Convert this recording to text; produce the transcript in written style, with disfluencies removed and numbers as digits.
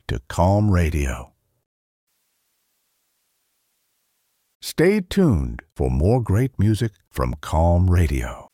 to Calm Radio. Stay tuned for more great music from Calm Radio.